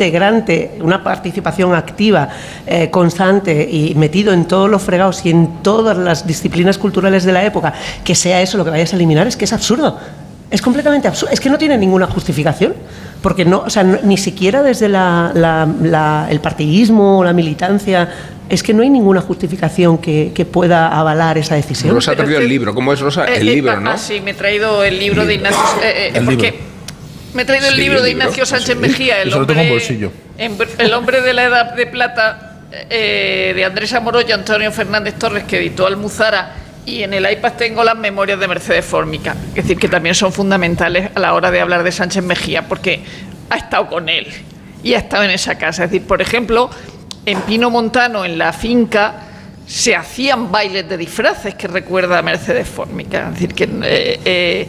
integrante, una participación activa, constante y metido en todos los fregados y en todas las disciplinas culturales de la época, que sea eso lo que vayas a eliminar, es que es absurdo. Es completamente absurdo, es que no tiene ninguna justificación, porque no, o sea, ni siquiera desde el partidismo o la militancia, es que no hay ninguna justificación que pueda avalar esa decisión. Rosa ha traído el libro, ¿cómo es, Rosa? El libro, ¿no? Sí, me he traído el libro de Ignacio... me he traído el libro de Ignacio Sánchez Mejía, el hombre de la Edad de Plata, de Andrés Amoró y Antonio Fernández Torres, que editó Almuzara. Y en el iPad tengo las memorias de Mercedes Fórmica, es decir, que también son fundamentales a la hora de hablar de Sánchez Mejía, porque ha estado con él y ha estado en esa casa. Es decir, por ejemplo, en Pino Montano, en la finca, se hacían bailes de disfraces que recuerda a Mercedes Fórmica. Es decir, que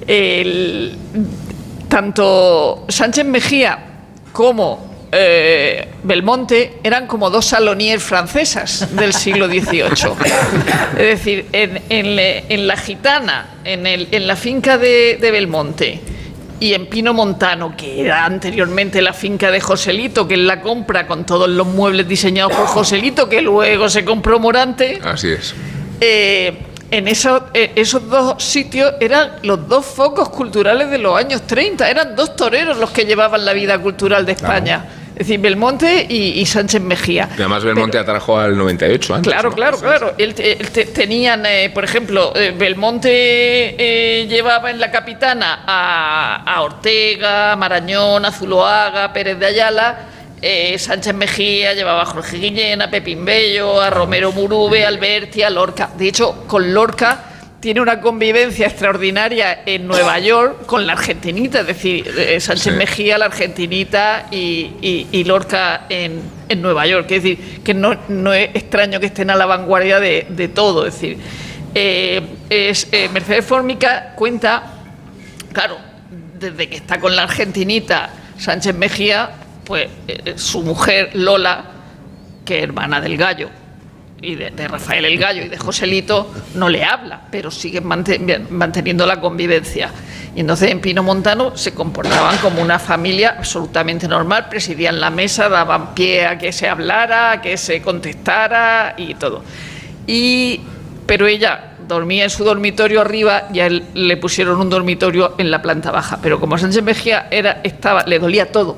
tanto Sánchez Mejía como Belmonte eran como dos Salonier francesas del siglo XVIII. Es decir, en La Gitana, en la finca de Belmonte y en Pino Montano, que era anteriormente la finca de Joselito, que él la compra con todos los muebles diseñados por Joselito, que luego se compró Morante. Así es. En esos dos sitios eran los dos focos culturales de los años 30. Eran dos toreros los que llevaban la vida cultural de España. Claro. Es decir, Belmonte y Sánchez Mejía. Y además Belmonte atrajo al 98 antes. Claro, ¿no? Claro. Tenían, por ejemplo, Belmonte llevaba en la Capitana a Ortega, Marañón, a Zuloaga, Pérez de Ayala. Sánchez Mejía llevaba a Jorge Guillén, a Pepín Bello, a Romero Murube, a Alberti, a Lorca. De hecho, con Lorca tiene una convivencia extraordinaria en Nueva York con la argentinita, es decir, Sánchez Mejía, la argentinita y Lorca en Nueva York. Es decir, que no es extraño que estén a la vanguardia de todo. Es decir, Mercedes Fórmica cuenta, claro, desde que está con la argentinita Sánchez Mejía, pues su mujer Lola, que es hermana del Gallo, y de Rafael el Gallo y de Joselito, no le habla, pero siguen manteniendo la convivencia. Y entonces en Pino Montano se comportaban como una familia absolutamente normal, presidían la mesa, daban pie a que se hablara, a que se contestara y todo. Pero ella dormía en su dormitorio arriba y a él le pusieron un dormitorio en la planta baja. Pero como Sánchez Mejía le dolía todo,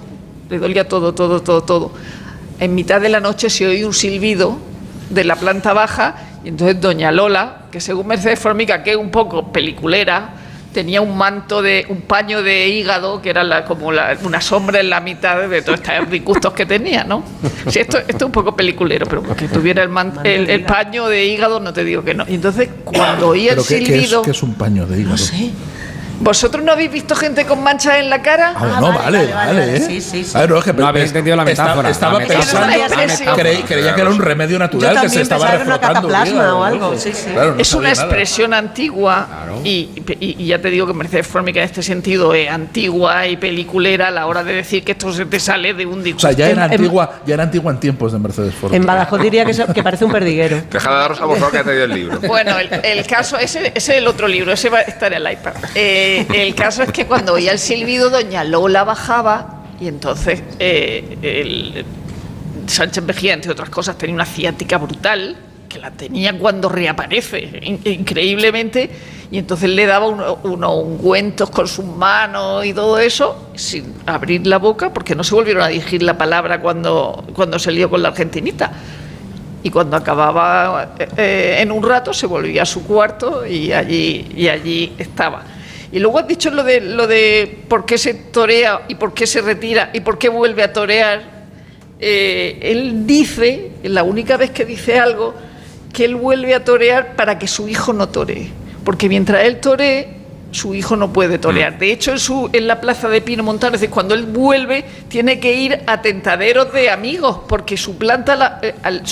todo. En mitad de la noche se oye un silbido de la planta baja y entonces doña Lola, que según Mercedes Fórmica, que es un poco peliculera, tenía un paño de hígado que era como una sombra en la mitad de todos estos disgustos que tenía, ¿no? Sí, esto es un poco peliculero, pero que tuviera el paño de hígado no te digo que no. Y entonces cuando oía el silbido... ¿Qué es un paño de hígado? No sé. ¿Vosotros no habéis visto gente con manchas en la cara? Vale. Sí. A ver, no, es que no habéis entendido la metáfora. Estaba pensando, creía que era un remedio natural que se estaba refrotando. O algo. Claro, es una expresión antigua, claro. Y ya te digo que Mercedes Fórmica en este sentido es antigua y peliculera a la hora de decir que esto se te sale de un discurso. O sea, ya era antigua en tiempos de Mercedes Fórmica. En Badajoz diría que parece un perdiguero. Deja de daros a vosotros que ha traído el libro. Bueno, el caso, ese es el otro libro, ese va a estar en el iPad. El caso es que cuando oía el silbido, doña Lola bajaba y entonces Sánchez Mejía, entre otras cosas, tenía una ciática brutal, que la tenía cuando reaparece, increíblemente, y entonces le daba unos ungüentos con sus manos y todo eso, sin abrir la boca, porque no se volvieron a dirigir la palabra cuando se lió con la argentinita. Y cuando acababa en un rato, se volvía a su cuarto y allí estaba. Y luego has dicho lo de por qué se torea y por qué se retira y por qué vuelve a torear. Él dice, la única vez que dice algo, que él vuelve a torear para que su hijo no toree. Porque mientras él toree, su hijo no puede torear. De hecho, en la plaza de Pino Montano, es decir, cuando él vuelve, tiene que ir a tentaderos de amigos, porque su plaza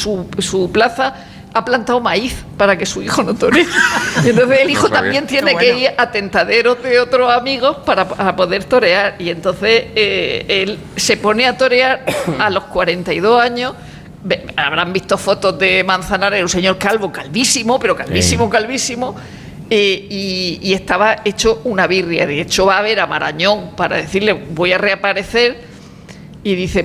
ha plantado maíz para que su hijo no toree. Y entonces el hijo también tiene que ir a tentaderos de otros amigos para poder torear. Y entonces él se pone a torear a los 42 años. Habrán visto fotos de Manzanares, un señor calvo, calvísimo, pero calvísimo. Y estaba hecho una birria. De hecho, va a ver a Marañón para decirle, voy a reaparecer. Y dice,